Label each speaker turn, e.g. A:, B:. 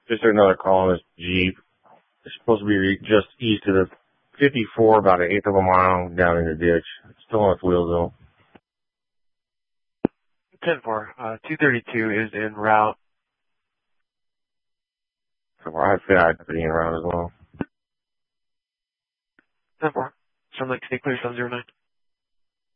A: Just another call on this Jeep. It's supposed to be just east of the 54, about an eighth of a mile down in the ditch. It's still on its wheels though.
B: 10-4, 232 is en route.
A: So I'd say I'd be en route as well.
B: 10-4, Storm Lake, stay clear, 709.